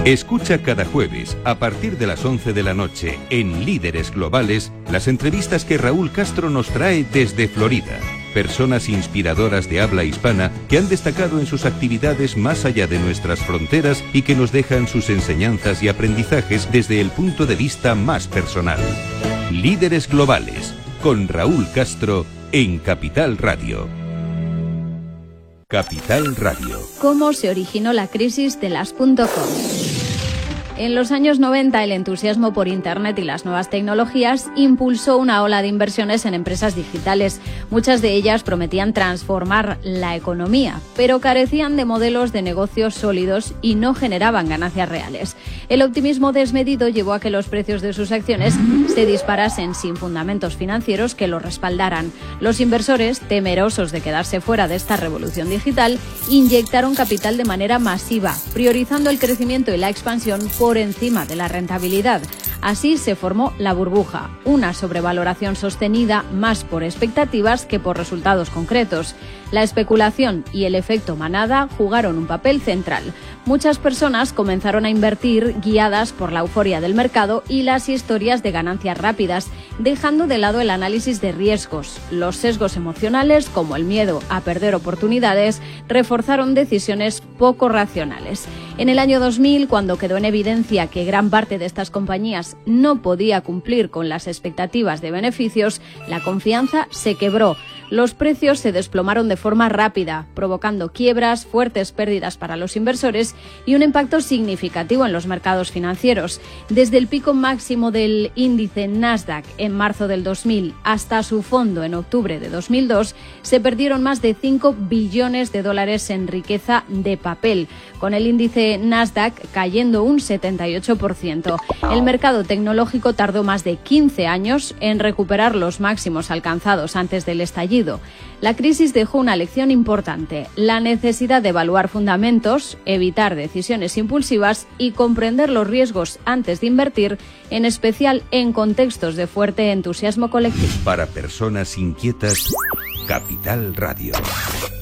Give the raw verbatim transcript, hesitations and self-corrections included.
Escucha cada jueves, a partir de las once de la noche, en Líderes Globales, las entrevistas que Raúl Castro nos trae desde Florida. Personas inspiradoras de habla hispana que han destacado en sus actividades más allá de nuestras fronteras y que nos dejan sus enseñanzas y aprendizajes desde el punto de vista más personal. Líderes Globales, con Raúl Castro, en Capital Radio. Capital Radio. ¿Cómo se originó la crisis de las .com? En los años noventa, el entusiasmo por Internet y las nuevas tecnologías impulsó una ola de inversiones en empresas digitales. Muchas de ellas prometían transformar la economía, pero carecían de modelos de negocios sólidos y no generaban ganancias reales. El optimismo desmedido llevó a que los precios de sus acciones se disparasen sin fundamentos financieros que los respaldaran. Los inversores, temerosos de quedarse fuera de esta revolución digital, inyectaron capital de manera masiva, priorizando el crecimiento y la expansión por por encima de la rentabilidad. Así se formó la burbuja, una sobrevaloración sostenida más por expectativas que por resultados concretos. La especulación y el efecto manada jugaron un papel central. Muchas personas comenzaron a invertir guiadas por la euforia del mercado y las historias de ganancias rápidas, dejando de lado el análisis de riesgos. Los sesgos emocionales, como el miedo a perder oportunidades, reforzaron decisiones poco racionales. En el año dos mil, cuando quedó en evidencia que gran parte de estas compañías no podía cumplir con las expectativas de beneficios, la confianza se quebró. Los precios se desplomaron de forma rápida, provocando quiebras, fuertes pérdidas para los inversores y un impacto significativo en los mercados financieros. Desde el pico máximo del índice Nasdaq en marzo del dos mil hasta su fondo en octubre de dos mil dos, se perdieron más de cinco billones de dólares en riqueza de papel, con el índice Nasdaq cayendo un setenta y ocho por ciento. El mercado tecnológico tardó más de quince años en recuperar los máximos alcanzados antes del estallido. La crisis dejó una lección importante: la necesidad de evaluar fundamentos, evitar decisiones impulsivas y comprender los riesgos antes de invertir, en especial en contextos de fuerte entusiasmo colectivo. Para personas inquietas, Capital Radio.